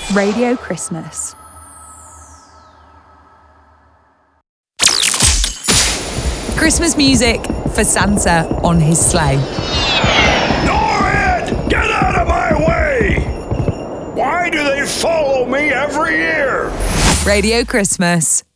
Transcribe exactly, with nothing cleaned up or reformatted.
Radio Christmas. Christmas music for Santa on his sleigh. Norrid! Get out of my way! Why do they follow me every year? Radio Christmas